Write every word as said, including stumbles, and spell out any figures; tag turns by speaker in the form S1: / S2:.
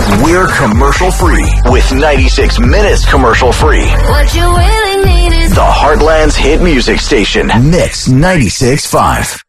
S1: We're commercial free with ninety-six minutes commercial free.
S2: What you really need is
S1: the Heartland's hit music station, Mix ninety-six point five.